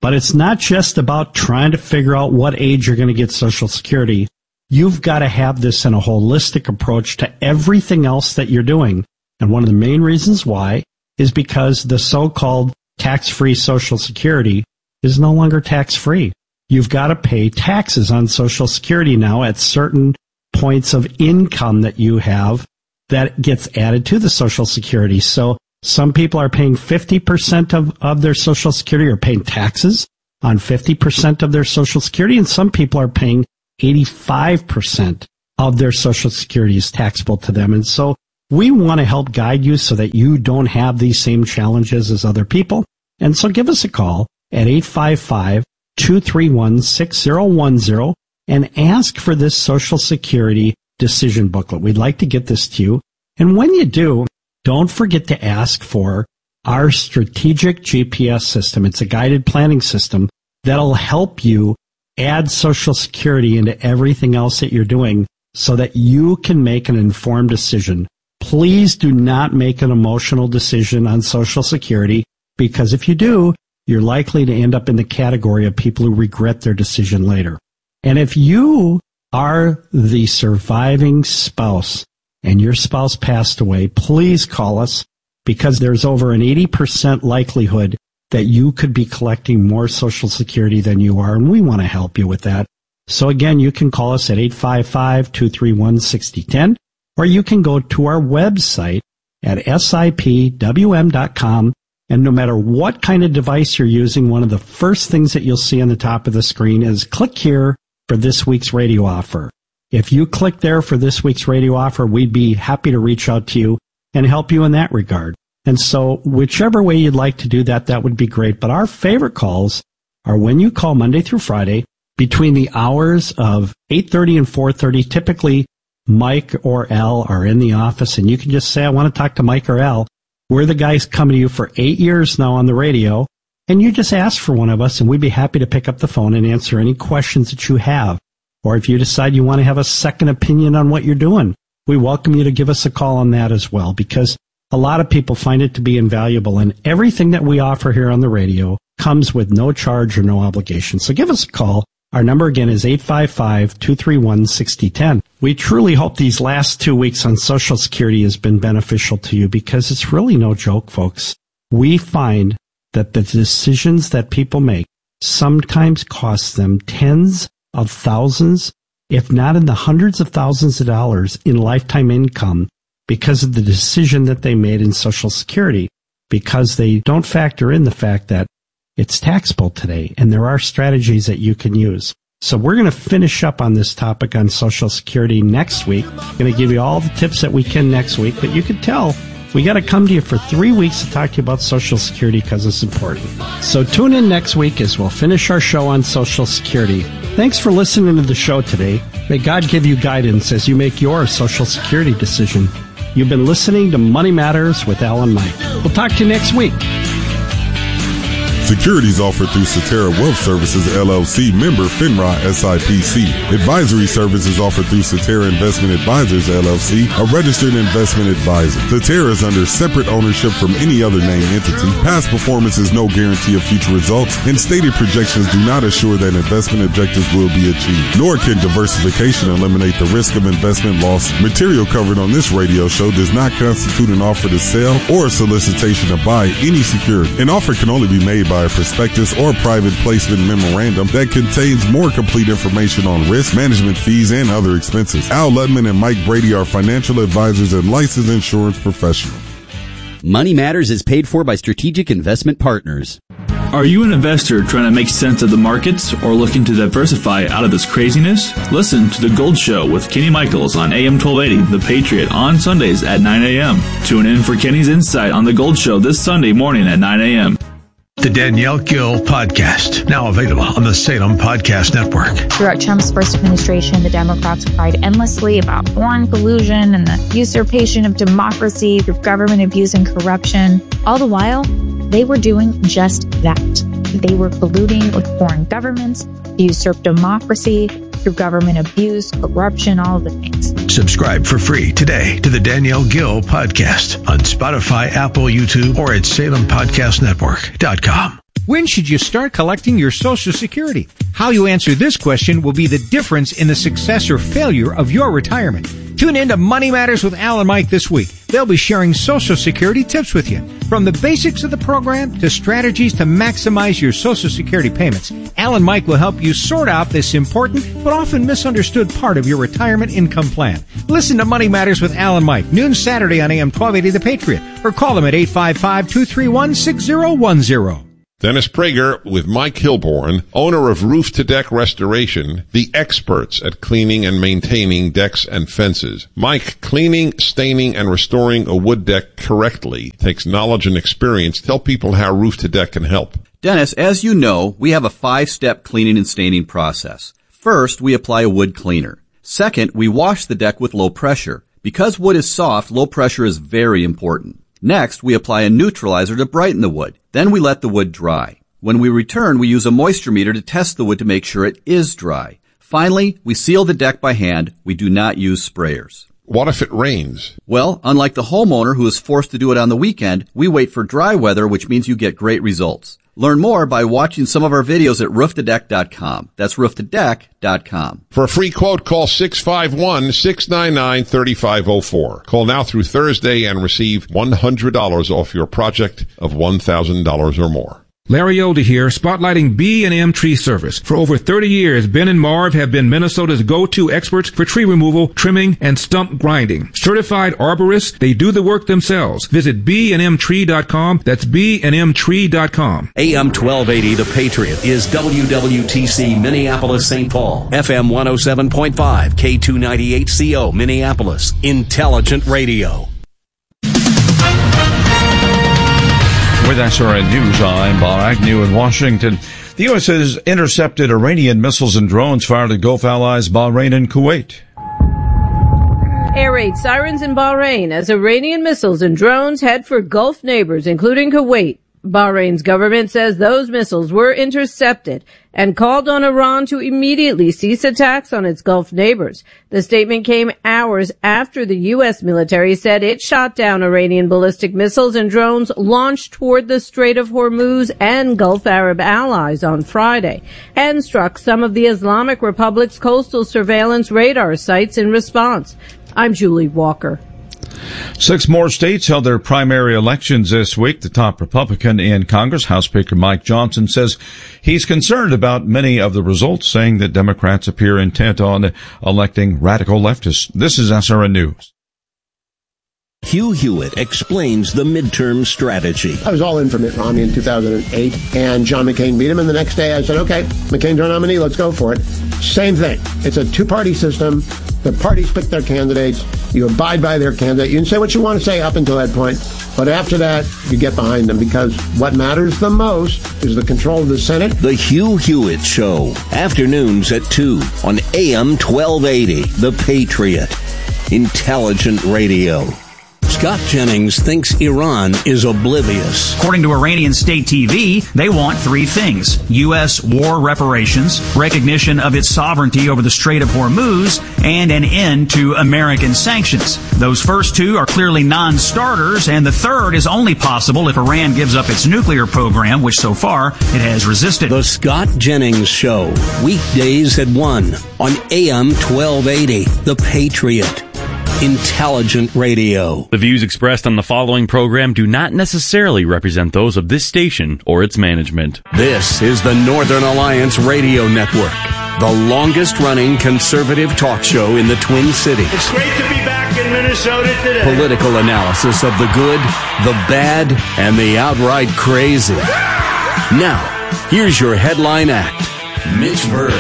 But it's not just about trying to figure out what age you're going to get Social Security. You've got to have this in a holistic approach to everything else that you're doing. And one of the main reasons why is because the so-called tax-free Social Security is no longer tax-free. You've got to pay taxes on Social Security now at certain points of income that you have that gets added to the Social Security. So some people are paying fifty percent of, of their Social Security or paying taxes on fifty percent of their Social Security, and some people are paying eighty-five percent of their Social Security is taxable to them. And so we want to help guide you so that you don't have these same challenges as other people. And so give us a call at eight five five, two three one, six zero one zero and ask for this Social Security decision booklet. We'd like to get this to you. And when you do, don't forget to ask for our strategic G P S system. It's a guided planning system that'll help you add Social Security into everything else that you're doing so that you can make an informed decision. Please do not make an emotional decision on Social Security, because if you do, you're likely to end up in the category of people who regret their decision later. And if you are the surviving spouse and your spouse passed away, please call us, because there's over an eighty percent likelihood that you could be collecting more Social Security than you are, and we want to help you with that. So again, you can call us at eight five five, two three one, six zero one zero, or you can go to our website at S I P W M dot com, and no matter what kind of device you're using, one of the first things that you'll see on the top of the screen is click here for this week's radio offer. If you click there for this week's radio offer, we'd be happy to reach out to you and help you in that regard. And so whichever way you'd like to do that, that would be great. But our favorite calls are when you call Monday through Friday between the hours of eight thirty and four thirty. Typically, Mike or Al are in the office, and you can just say, I want to talk to Mike or Al. We're the guys coming to you for eight years now on the radio, and you just ask for one of us, and we'd be happy to pick up the phone and answer any questions that you have. Or if you decide you want to have a second opinion on what you're doing, we welcome you to give us a call on that as well, because a lot of people find it to be invaluable, and everything that we offer here on the radio comes with no charge or no obligation. So give us a call. Our number again is eight five five, two three one, six zero one zero. We truly hope these last two weeks on Social Security has been beneficial to you, because it's really no joke, folks. We find that the decisions that people make sometimes cost them tens of thousands, if not in the hundreds of thousands of dollars in lifetime income, because of the decision that they made in Social Security, because they don't factor in the fact that it's taxable today, and there are strategies that you can use. So we're going to finish up on this topic on Social Security next week. I'm going to give you all the tips that we can next week, but you can tell we got to come to you for three weeks to talk to you about Social Security, because it's important. So tune in next week as we'll finish our show on Social Security. Thanks for listening to the show today. May God give you guidance as you make your Social Security decision. You've been listening to Money Matters with Al and Mike. We'll talk to you next week. Securities offered through Cetera Wealth Services, L L C, member FINRA S I P C. Advisory services offered through Cetera Investment Advisors, L L C, a registered investment advisor. Cetera is under separate ownership from any other named entity. Past performance is no guarantee of future results, and stated projections do not assure that investment objectives will be achieved. Nor can diversification eliminate the risk of investment loss. Material covered on this radio show does not constitute an offer to sell or a solicitation to buy any security. An offer can only be made by a prospectus or private placement memorandum that contains more complete information on risk, management fees, and other expenses. Al Lutman and Mike Brady are financial advisors and licensed insurance professionals. Money Matters is paid for by Strategic Investment Partners. Are you an investor trying to make sense of the markets or looking to diversify out of this craziness? Listen to The Gold Show with Kenny Michaels on A M twelve eighty, The Patriot, on Sundays at nine a.m. Tune in for Kenny's insight on The Gold Show this Sunday morning at nine a.m. The Danielle Gill Podcast, now available on the Salem Podcast Network. Throughout Trump's first administration, the Democrats cried endlessly about foreign collusion and the usurpation of democracy through government abuse and corruption. All the while, they were doing just that. They were colluding with foreign governments to usurp democracy through government abuse, corruption, all of the things. Subscribe for free today to the Danielle Gill Podcast on Spotify, Apple, YouTube, or at salem podcast network dot com. When should you start collecting your Social Security? How you answer this question will be the difference in the success or failure of your retirement. Tune in to Money Matters with Al and Mike this week. They'll be sharing Social Security tips with you. From the basics of the program to strategies to maximize your Social Security payments, Al and Mike will help you sort out this important but often misunderstood part of your retirement income plan. Listen to Money Matters with Al and Mike, noon Saturday on A M twelve eighty The Patriot, or call them at eight five five, two three one, six zero one zero. Dennis Prager with Mike Hilborn, owner of Roof to Deck Restoration, the experts at cleaning and maintaining decks and fences. Mike, cleaning, staining, and restoring a wood deck correctly takes knowledge and experience. Tell people how Roof to Deck can help. Dennis, as you know, we have a five-step cleaning and staining process. First, we apply a wood cleaner. Second, we wash the deck with low pressure. Because wood is soft, low pressure is very important. Next, we apply a neutralizer to brighten the wood. Then we let the wood dry. When we return, we use a moisture meter to test the wood to make sure it is dry. Finally, we seal the deck by hand. We do not use sprayers. What if it rains? Well, unlike the homeowner who is forced to do it on the weekend, we wait for dry weather, which means you get great results. Learn more by watching some of our videos at roof to deck dot com. That's roof to deck dot com. For a free quote, call six five one, six nine nine, three five zero four. Call now through Thursday and receive one hundred dollars off your project of one thousand dollars or more. Larry Older here, spotlighting B and M Tree Service. For over thirty years, Ben and Marv have been Minnesota's go-to experts for tree removal, trimming, and stump grinding. Certified arborists, they do the work themselves. Visit b and m tree dot com. That's b and m tree dot com. A M twelve eighty The Patriot is W W T C Minneapolis Saint Paul. F M one oh seven point five, K two ninety-eight C O Minneapolis. Intelligent Radio. With S R N News, I'm Bob Agnew in Washington. The U S has intercepted Iranian missiles and drones fired at Gulf allies Bahrain and Kuwait. Air raid sirens in Bahrain as Iranian missiles and drones head for Gulf neighbors, including Kuwait. Bahrain's government says those missiles were intercepted and called on Iran to immediately cease attacks on its Gulf neighbors. The statement came hours after the U S military said it shot down Iranian ballistic missiles and drones launched toward the Strait of Hormuz and Gulf Arab allies on Friday, and struck some of the Islamic Republic's coastal surveillance radar sites in response. I'm Julie Walker. Six more states held their primary elections this week. The top Republican in Congress, House Speaker Mike Johnson, says he's concerned about many of the results, saying that Democrats appear intent on electing radical leftists. This is S R N News. Hugh Hewitt explains the midterm strategy. I was all in for Mitt Romney in two thousand eight, and John McCain beat him, and the next day I said, okay, McCain's our nominee, let's go for it. Same thing. It's a two-party system. The parties pick their candidates. You abide by their candidate. You can say what you want to say up until that point, but after that, you get behind them, because what matters the most is the control of the Senate. The Hugh Hewitt Show, afternoons at two on A M twelve eighty, The Patriot. Intelligent radio. Scott Jennings thinks Iran is oblivious. According to Iranian state T V, they want three things: U S war reparations, recognition of its sovereignty over the Strait of Hormuz, and an end to American sanctions. Those first two are clearly non-starters, and the third is only possible if Iran gives up its nuclear program, which so far it has resisted. The Scott Jennings Show, weekdays at one on A M twelve eighty, The Patriot. Intelligent radio. The views expressed on the following program do not necessarily represent those of this station or its management. This is the Northern Alliance Radio Network, the longest running conservative talk show in the Twin Cities. It's great to be back in Minnesota today. Political analysis of the good, the bad, and the outright crazy. Now, here's your headline act, Mitch Berg.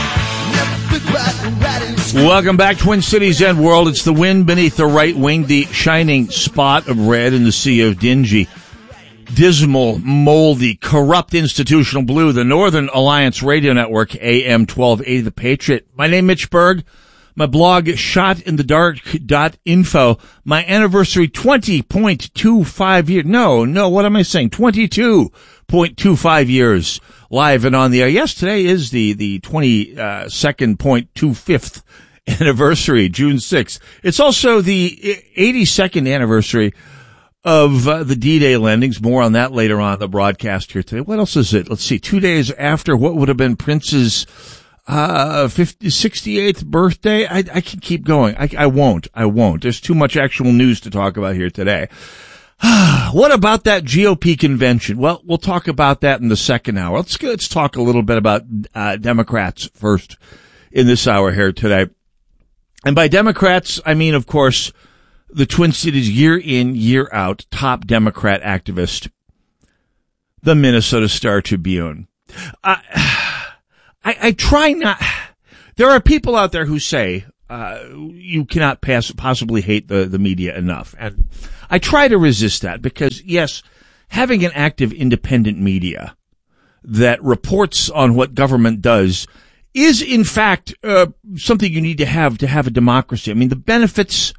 Welcome back, Twin Cities and world. It's the wind beneath the right wing, the shining spot of red in the sea of dingy, dismal, moldy, corrupt institutional blue, the Northern Alliance Radio Network, A M twelve eighty, The Patriot. My name is Mitch Berg. My blog, shot in the dark dot info. My anniversary, twenty point two five years. No, no, what am I saying? twenty-two point two five years live and on the air. Yes, today is the, the twenty-second point two fifth anniversary, June sixth. It's also the eighty-second anniversary of uh, the D-Day landings. More on that later on in the broadcast here today. What else is it? Let's see. Two days after what would have been Prince's uh fifty, sixty-eighth birthday. I, I can keep going. I, I won't. I won't. There's too much actual news to talk about here today. What about that G O P convention? Well, we'll talk about that in the second hour. Let's let's talk a little bit about uh Democrats first in this hour here today. And by Democrats, I mean, of course, the Twin Cities year in, year out top Democrat activist, the Minnesota Star Tribune. I, I, I try not. There are people out there who say uh, you cannot pass, possibly hate the, the media enough, and I try to resist that because, yes, having an active, independent media that reports on what government does is, in fact, uh, something you need to have to have a democracy. I mean, the benefits.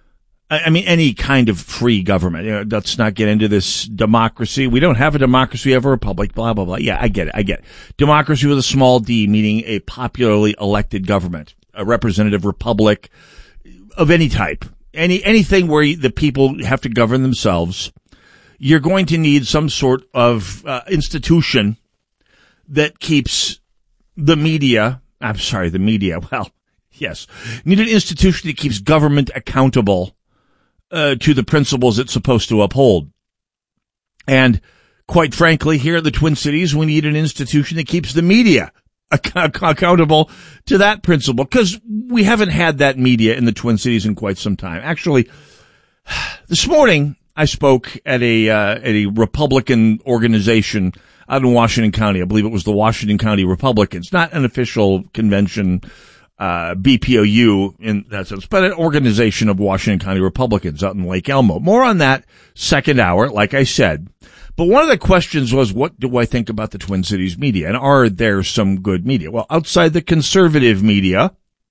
I mean, any kind of free government. You know, let's not get into this democracy. We don't have a democracy. We have a republic, blah, blah, blah. Yeah, I get it. I get it. Democracy with a small d, meaning a popularly elected government, a representative republic of any type, any, anything where the people have to govern themselves. You're going to need some sort of uh, institution that keeps the media, I'm sorry, the media, well, yes, you need an institution that keeps government accountable Uh, to the principles it's supposed to uphold. And quite frankly, here in the Twin Cities, we need an institution that keeps the media ac- accountable to that principle, because we haven't had that media in the Twin Cities in quite some time. Actually, this morning I spoke at a uh, at a Republican organization out in Washington County. I believe it was the Washington County Republicans, not an official convention, Uh, B P O U in that sense, but an organization of Washington County Republicans out in Lake Elmo. More on that second hour, like I said. But one of the questions was, what do I think about the Twin Cities media? And are there some good media? Well, outside the conservative media,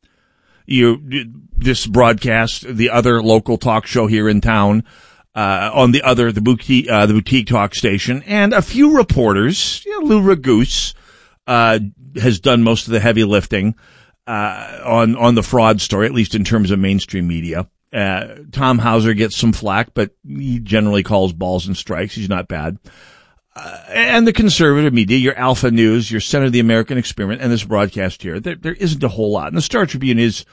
you, this broadcast, the other local talk show here in town, uh, on the other, the boutique, uh, the boutique talk station, and a few reporters, you know, Lou Raguse, uh, has done most of the heavy lifting. Uh, on, on the fraud story, at least in terms of mainstream media. Uh, Tom Hauser gets some flack, but he generally calls balls and strikes. He's not bad. Uh, and the conservative media, your Alpha News, your Center of the American Experiment, and this broadcast here, there, there isn't a whole lot. And the Star Tribune is,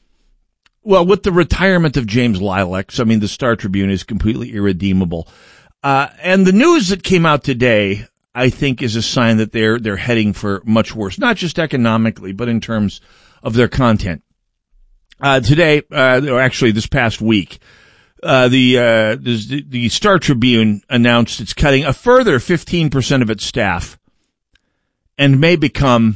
well, with the retirement of James Lilacs, I mean, the Star Tribune is completely irredeemable. Uh, and the news that came out today, I think, is a sign that they're they're heading for much worse, not just economically, but in terms of their content. Uh, today, uh, or actually this past week, uh, the, uh, the the Star Tribune announced it's cutting a further fifteen percent of its staff and may become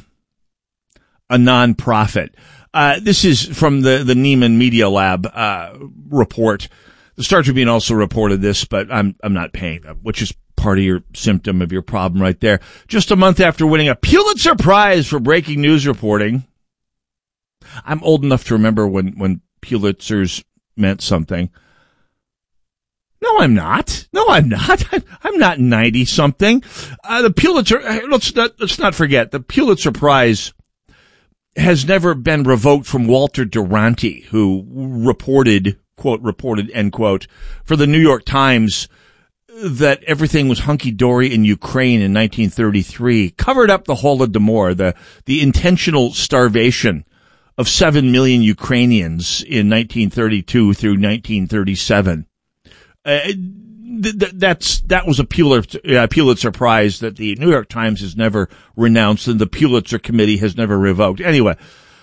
a nonprofit. Uh, this is from the the Neiman Media Lab uh, report. The Star Tribune also reported this, but I'm I'm not paying them, which is part of your symptom of your problem right there. Just a month after winning a Pulitzer Prize for breaking news reporting. I'm old enough to remember when, when Pulitzers meant something. No, I'm not. No, I'm not. I'm, I'm not ninety something. Uh, the Pulitzer, let's not, let's not forget, the Pulitzer Prize has never been revoked from Walter Duranty, who reported, quote, reported, end quote, for the New York Times that everything was hunky-dory in Ukraine in nineteen thirty-three, covered up the Holodomor, the, the intentional starvation of seven million Ukrainians in nineteen thirty-two through nineteen thirty-seven. Uh, th- th- that's, that was a Pulitzer, uh, Pulitzer Prize that the New York Times has never renounced and the Pulitzer Committee has never revoked. Anyway,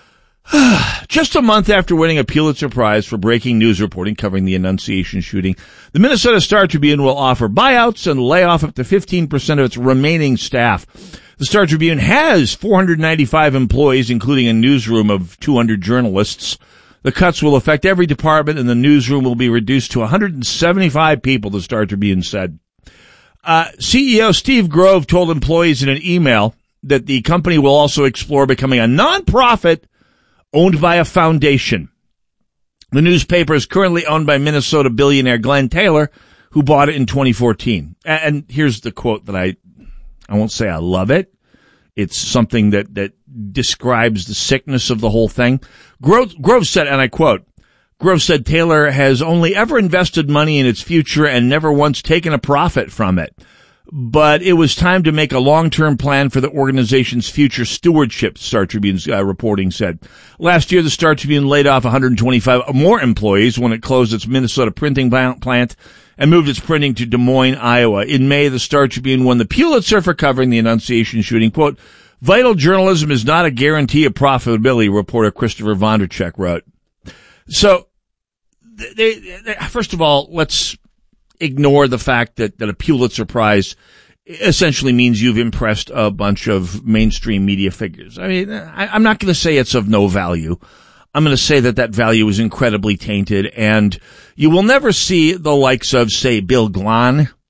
just a month after winning a Pulitzer Prize for breaking news reporting covering the Annunciation shooting, the Minnesota Star Tribune will offer buyouts and lay off up to fifteen percent of its remaining staff. The Star Tribune has four hundred ninety-five employees, including a newsroom of two hundred journalists. The cuts will affect every department, and the newsroom will be reduced to one hundred seventy-five people, the Star Tribune said. Uh, C E O Steve Grove told employees in an email that the company will also explore becoming a nonprofit owned by a foundation. The newspaper is currently owned by Minnesota billionaire Glenn Taylor, who bought it in twenty fourteen. And here's the quote that I, I won't say I love it. It's something that, that describes the sickness of the whole thing. Grove, Grove said, and I quote, Grove said Taylor has only ever invested money in its future and never once taken a profit from it. But it was time to make a long-term plan for the organization's future stewardship, Star Tribune's uh, reporting said. Last year, the Star Tribune laid off one hundred twenty-five more employees when it closed its Minnesota printing plant and moved its printing to Des Moines, Iowa. In May, the Star Tribune won the Pulitzer for covering the Annunciation shooting. Quote, vital journalism is not a guarantee of profitability, reporter Christopher Vonderchek wrote. So, they, they, first of all, let's ignore the fact that, that a Pulitzer Prize essentially means you've impressed a bunch of mainstream media figures. I mean, I, I'm not going to say it's of no value. I'm going to say that that value is incredibly tainted, and you will never see the likes of, say, Bill Glan